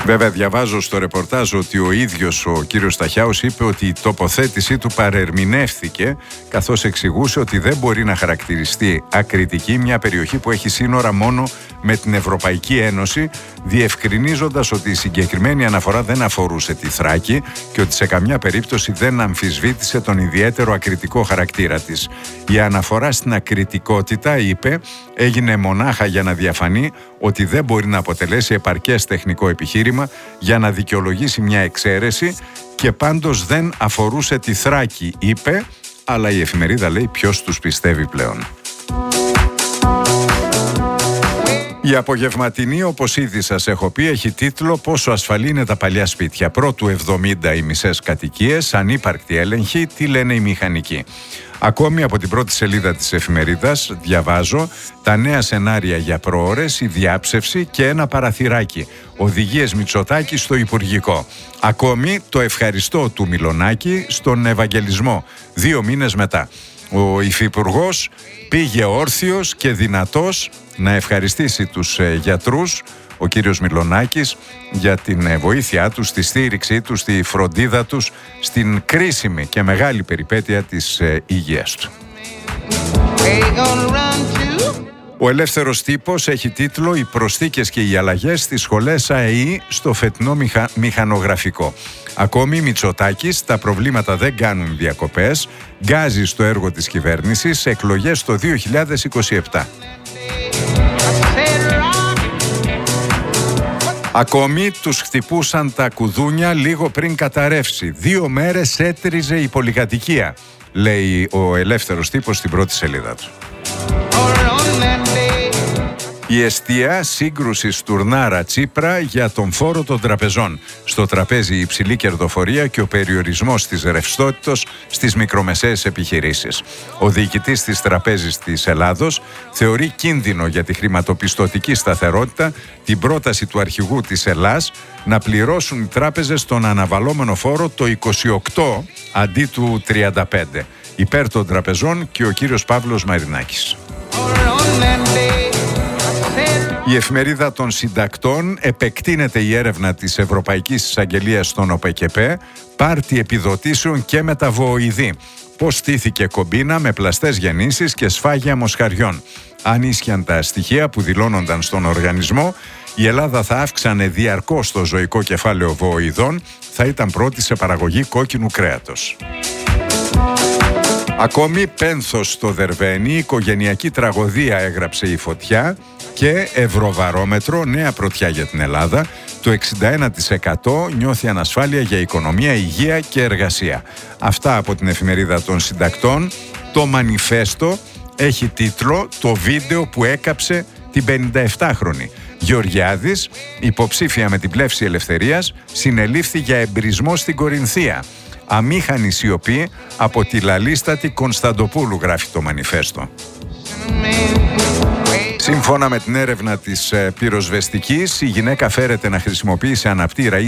Βέβαια, διαβάζω στο ρεπορτάζ ότι ο ίδιος ο κύριος Σταχιάους είπε ότι η τοποθέτησή του παρερμηνεύθηκε, καθώς εξηγούσε ότι δεν μπορεί να χαρακτηριστεί ακριτική μια περιοχή που έχει σύνορα μόνο με την Ευρωπαϊκή Ένωση, διευκρινίζοντας ότι η συγκεκριμένη αναφορά δεν αφορούσε τη Θράκη και ότι σε καμιά περίπτωση δεν αμφισβήτησε τον ιδιαίτερο ακριτικό χαρακτήρα της. Η αναφορά στην ακριτικότητα, είπε, έγινε μονάχα για να διαφανεί ότι δεν μπορεί να αποτελέσει επαρκές τεχνικό επιχείρημα για να δικαιολογήσει μια εξαίρεση και πάντως δεν αφορούσε τη Θράκη, είπε, αλλά η εφημερίδα λέει ποιος τους πιστεύει πλέον. Η απογευματινή, όπως ήδη σας έχω πει, έχει τίτλο «Πόσο ασφαλή είναι τα παλιά σπίτια». Πρώτου 70 οι μισές κατοικίες, ανύπαρκτη έλεγχη, τι λένε οι μηχανικοί. Ακόμη από την πρώτη σελίδα της εφημερίδας διαβάζω τα νέα σενάρια για προώρες, η διάψευση και ένα παραθυράκι. Οδηγίες Μητσοτάκη στο Υπουργικό. Ακόμη το ευχαριστώ του Μιλονάκη στον Ευαγγελισμό, 2 μήνες μετά. Ο Υφυπουργός πήγε όρθιος και δυνατός να ευχαριστήσει τους γιατρούς, ο κύριος Μιλονάκης, για την βοήθειά τους, τη στήριξή τους, τη φροντίδα τους στην κρίσιμη και μεγάλη περιπέτεια της υγείας του. Ο Ελεύθερος Τύπος έχει τίτλο «Οι προσθήκες και οι αλλαγές στις σχολές ΑΕΗ στο φετινό μηχανογραφικό». Ακόμη Μητσοτάκης, τα προβλήματα δεν κάνουν διακοπές, γκάζει στο έργο της κυβέρνησης, εκλογές το 2027. Ακόμη τους χτυπούσαν τα κουδούνια λίγο πριν καταρρεύσει. 2 μέρες έτριζε η πολυκατοικία, λέει ο Ελεύθερος Τύπος στην πρώτη σελίδα του. Η εστία σύγκρουση Στουρνάρα Τσίπρα για τον φόρο των τραπεζών. Στο τραπέζι η υψηλή κερδοφορία και ο περιορισμός της ρευστότητας στις μικρομεσαίες επιχειρήσεις. Ο διοικητής της Τραπέζης της Ελλάδος θεωρεί κίνδυνο για τη χρηματοπιστωτική σταθερότητα την πρόταση του αρχηγού της Ελλάς να πληρώσουν οι τράπεζες τον αναβαλώμενο φόρο το 28 αντί του 35. Υπέρ των τραπεζών και ο κύριος Παύλος Μαρινάκης. Η εφημερίδα των συντακτών επεκτείνεται η έρευνα της Ευρωπαϊκής Εισαγγελίας στον ΟΠΕΚΕΠΕ, πάρτι επιδοτήσεων και μεταβοηδή. Πώς στήθηκε κομπίνα με πλαστές γεννήσεις και σφάγια μοσχαριών. Αν ίσχυαν τα στοιχεία που δηλώνονταν στον οργανισμό, η Ελλάδα θα αύξανε διαρκώς το ζωικό κεφάλαιο βοηδών, θα ήταν πρώτη σε παραγωγή κόκκινου κρέατος. Ακόμη πένθος στο Δερβένι, οικογενειακή τραγωδία έγραψε η Φωτιά και Ευρωβαρόμετρο, νέα πρωτιά για την Ελλάδα. Το 61% νιώθει ανασφάλεια για οικονομία, υγεία και εργασία. Αυτά από την εφημερίδα των συντακτών. Το Μανιφέστο έχει τίτλο «Το βίντεο που έκαψε την 57χρονη». Γεωργιάδης, υποψήφια με την πλεύση ελευθερίας, συνελήφθη για εμπρισμό στην Κορινθία. Αμήχανη σιωπή από τη λαλίστατη Κωνσταντοπούλου, γράφει το Μανιφέστο. Σύμφωνα με την έρευνα της πυροσβεστικής, η γυναίκα φέρεται να χρησιμοποιήσει αναπτήρα